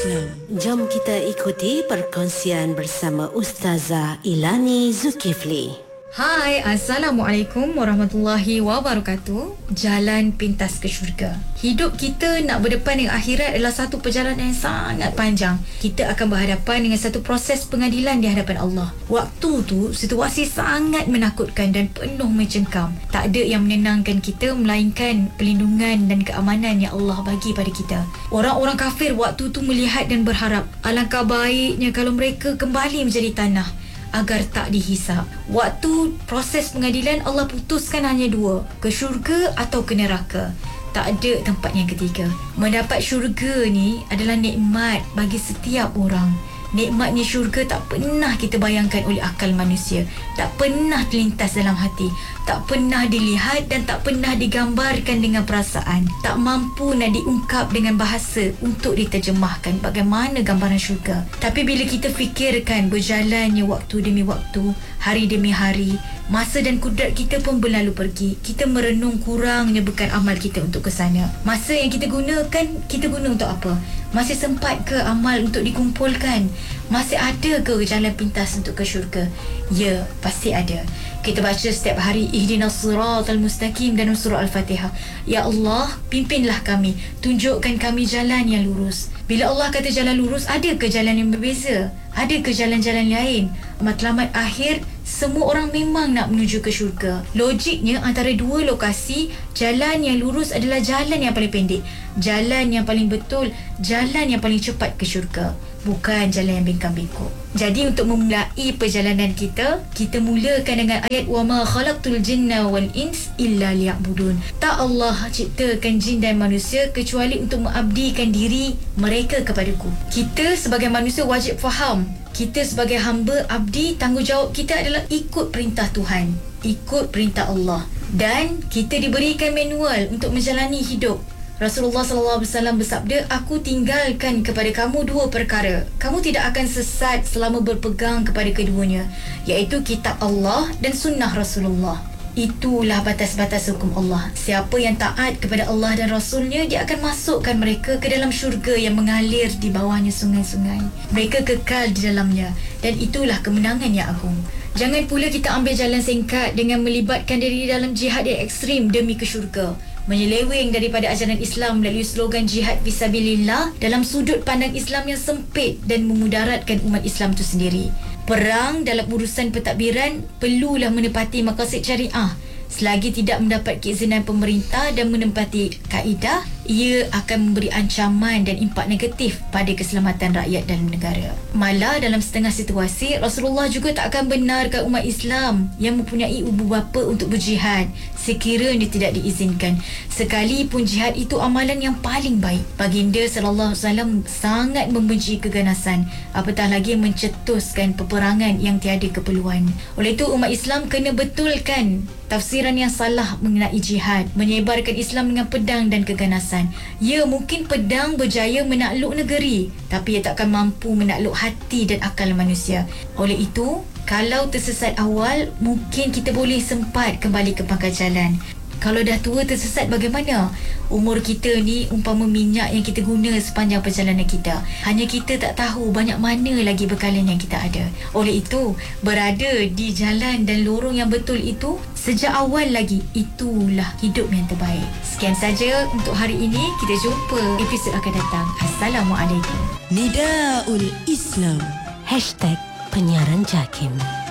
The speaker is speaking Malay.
Islam. Jom kita ikuti perkongsian bersama Ustazah Ilani Zulkifli. Hai, Assalamualaikum warahmatullahi wabarakatuh. Jalan pintas ke syurga. Hidup kita nak berdepan dengan akhirat adalah satu perjalanan yang sangat panjang. Kita akan berhadapan dengan satu proses pengadilan di hadapan Allah. Waktu tu, situasi sangat menakutkan dan penuh mencengkam. Tak ada yang menenangkan kita melainkan perlindungan dan keamanan yang Allah bagi pada kita. Orang-orang kafir waktu tu melihat dan berharap, alangkah baiknya kalau mereka kembali menjadi tanah agar tak dihisap. Waktu proses pengadilan, Allah putuskan hanya dua, ke syurga atau ke neraka. Tak ada tempat yang ketiga. Mendapat syurga ni adalah nikmat bagi setiap orang. Nikmatnya syurga tak pernah kita bayangkan oleh akal manusia, tak pernah terlintas dalam hati, tak pernah dilihat dan tak pernah digambarkan dengan perasaan. Tak mampu nak diungkap dengan bahasa untuk diterjemahkan bagaimana gambaran syurga. Tapi bila kita fikirkan berjalannya waktu demi waktu, hari demi hari, masa dan kudrat kita pun berlalu pergi, kita merenung kurangnya bekal amal kita untuk ke sana. Masa yang kita gunakan, kita guna untuk apa? Masih sempat ke amal untuk dikumpulkan? Masih ada ke jalan pintas untuk ke syurga? Ya, pasti ada. Kita baca setiap hari ihdinas siratal mustaqim dalam surah Al-Fatihah. Ya Allah, pimpinlah kami, tunjukkan kami jalan yang lurus. Bila Allah kata jalan lurus, ada ke jalan yang berbeza? Ada ke jalan-jalan lain? Matlamat akhir, semua orang memang nak menuju ke syurga. Logiknya antara dua lokasi, jalan yang lurus adalah jalan yang paling pendek, jalan yang paling betul, jalan yang paling cepat ke syurga, bukan jalan yang bengkang-bengkok. Jadi untuk memulai perjalanan kita mulakan dengan ayat wa ma khalaqtul jinna wal ins illa liya'budun. Tak Allah ciptakan jin dan manusia kecuali untuk mengabdikan diri mereka kepadaku. Kita sebagai manusia wajib faham, kita sebagai hamba abdi, tanggungjawab kita adalah ikut perintah Tuhan, ikut perintah Allah, dan kita diberikan manual untuk menjalani hidup. Rasulullah SAW bersabda, aku tinggalkan kepada kamu dua perkara, kamu tidak akan sesat selama berpegang kepada keduanya, iaitu kitab Allah dan sunnah Rasulullah. Itulah batas-batas hukum Allah. Siapa yang taat kepada Allah dan Rasulnya, dia akan masukkan mereka ke dalam syurga yang mengalir di bawahnya sungai-sungai. Mereka kekal di dalamnya, dan itulah kemenangan yang agung. Jangan pula kita ambil jalan singkat dengan melibatkan diri dalam jihad yang ekstrim demi ke syurga, menyeleweng daripada ajaran Islam melalui slogan jihad fisabilillah dalam sudut pandang Islam yang sempit dan memudaratkan umat Islam itu sendiri. Perang dalam urusan pentadbiran perlulah menepati maqasid syariah. Selagi tidak mendapat keizinan pemerintah dan menempati kaedah, ia akan memberi ancaman dan impak negatif pada keselamatan rakyat dalam negara. Malah dalam setengah situasi, Rasulullah juga tak akan benarkan umat Islam yang mempunyai ibu bapa untuk berjihad sekiranya tidak diizinkan, sekalipun jihad itu amalan yang paling baik. Baginda SAW sangat membenci keganasan, apatah lagi mencetuskan peperangan yang tiada keperluan. Oleh itu umat Islam kena betulkan tafsiran yang salah mengenai jihad, menyebarkan Islam dengan pedang dan keganasan. Ya, mungkin pedang berjaya menakluk negeri, tapi ia takkan mampu menakluk hati dan akal manusia. Oleh itu, kalau tersesat awal, mungkin kita boleh sempat kembali ke pangkal jalan. Kalau dah tua tersesat bagaimana? Umur kita ni umpama minyak yang kita guna sepanjang perjalanan kita. Hanya kita tak tahu banyak mana lagi bekalan yang kita ada. Oleh itu, berada di jalan dan lorong yang betul itu sejak awal lagi, itulah hidup yang terbaik. Sekian saja untuk hari ini. Kita jumpa episod akan datang. Assalamualaikum. Nidaul Islam. #penyiaran JAKIM.